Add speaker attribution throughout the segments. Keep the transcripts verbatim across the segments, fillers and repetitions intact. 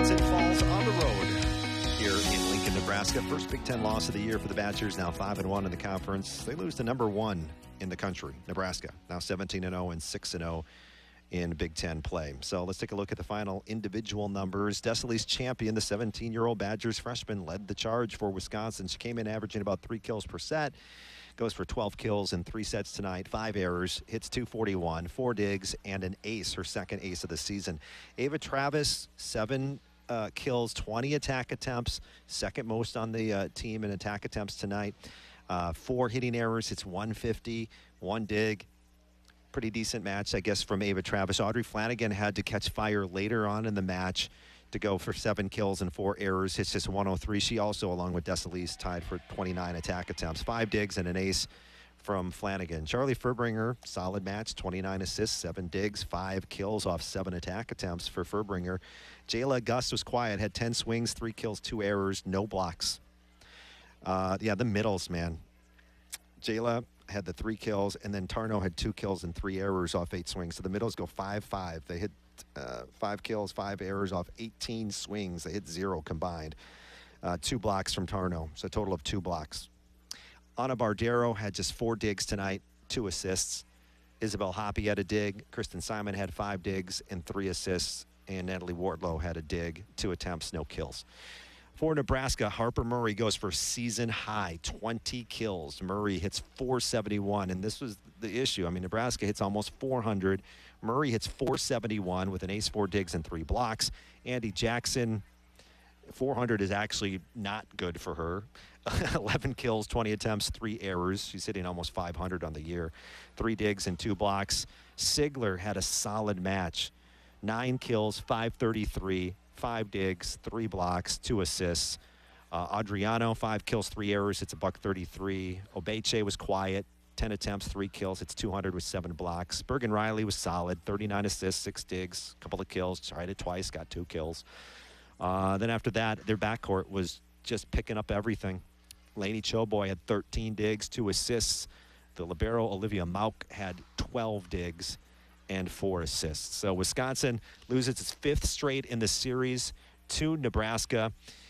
Speaker 1: Wisconsin falls on the road here in Lincoln, Nebraska. First Big Ten loss of the year for the Badgers, now five and one in the conference. They lose to number one in the country, Nebraska, now seventeen and oh and six and oh in Big Ten play. So let's take a look at the final individual numbers. Desilee's champion, the seventeen-year-old Badgers freshman, led the charge for Wisconsin. She came in averaging about three kills per set. Goes for twelve kills in three sets tonight, five errors, hits two forty-one, four digs, and an ace, her second ace of the season. Ava Travis, seven uh, kills, twenty attack attempts, second most on the uh, team in attack attempts tonight. Uh, four hitting errors, hits one fifty, one dig. Pretty decent match, I guess, from Ava Travis. Audrey Flanagan had to catch fire later on in the match to go for seven kills and four errors. Hits just one oh three. She also, along with Desilee's, tied for twenty-nine attack attempts. Five digs and an ace from Flanagan. Charlie Furbringer, solid match, twenty-nine assists, seven digs, five kills off seven attack attempts for Furbringer. Jayla Gus was quiet, had ten swings, three kills, two errors, no blocks. Uh, yeah, the middles, man. Jayla had the three kills, and then Tarno had two kills and three errors off eight swings. So the middles go five five. They hit uh, five kills, five errors off eighteen swings. They hit zero combined. Uh, two blocks from Tarno, so a total of two blocks. Ana Bardero had just four digs tonight, two assists. Isabel Hoppy had a dig. Kristen Simon had five digs and three assists. And Natalie Wardlow had a dig, two attempts, no kills. For Nebraska, Harper Murray goes for season high, twenty kills. Murray hits four seventy-one, and this was the issue. I mean, Nebraska hits almost four hundred. Murray hits four seventy-one with an ace, four digs, and three blocks. Andy Jackson, four hundred is actually not good for her. eleven kills, twenty attempts, three errors. She's hitting almost five hundred on the year. Three digs and two blocks. Sigler had a solid match. Nine kills, five thirty-three. Five digs, three blocks, two assists. Uh, Adriano, five kills, three errors. It's a buck thirty-three. Obeche was quiet, ten attempts, three kills. It's two hundred with seven blocks. Bergen Riley was solid, thirty-nine assists, six digs, couple of kills. Tried it twice, got two kills. Uh, then after that, their backcourt was just picking up everything. Lainey Choboy had thirteen digs, two assists. The libero Olivia Mauk had twelve digs and four assists. So Wisconsin loses its fifth straight in the series to Nebraska,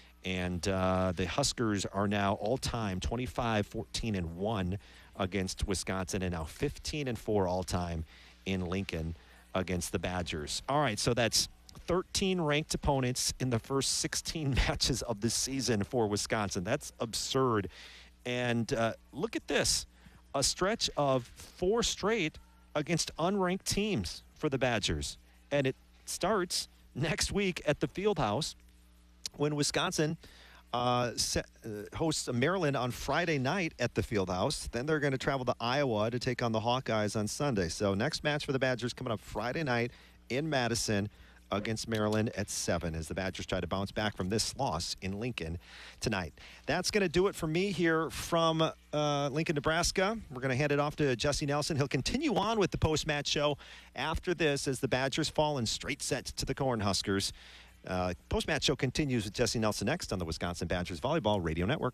Speaker 1: and uh, the Huskers are now all-time twenty-five, fourteen, and one against Wisconsin, and now fifteen and four all-time in Lincoln against the Badgers. All right, so that's thirteen ranked opponents in the first sixteen matches of the season for Wisconsin. That's absurd. And uh, look at this, a stretch of four straight against unranked teams for the Badgers. And it starts next week at the Fieldhouse when Wisconsin uh, set, uh, hosts Maryland on Friday night at the Fieldhouse. Then they're going to travel to Iowa to take on the Hawkeyes on Sunday. So next match for the Badgers coming up Friday night in Madison against Maryland at seven as the Badgers try to bounce back from this loss in Lincoln tonight. That's going to do it for me here from uh, Lincoln, Nebraska. We're going to hand it off to Jesse Nelson. He'll continue on with the post-match show after this as the Badgers fall in straight sets to the Cornhuskers. Uh, post-match show continues with Jesse Nelson next on the Wisconsin Badgers Volleyball Radio Network.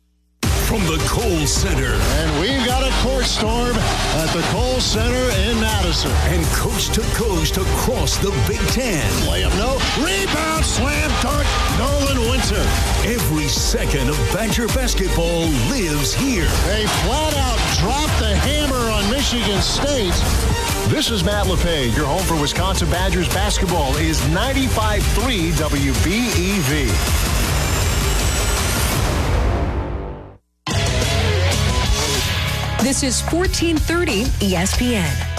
Speaker 2: From the Kohl Center.
Speaker 3: And we've got a court storm at the Kohl Center in Madison.
Speaker 2: And coast to coast across the Big Ten.
Speaker 3: Layup no. Rebound slam dunk. Nolan Winter.
Speaker 2: Every second of Badger basketball lives here.
Speaker 3: They flat out dropped the hammer on Michigan State. This is Matt LePage. Your home for Wisconsin Badgers basketball is ninety-five point three W B E V.
Speaker 4: This is fourteen thirty E S P N.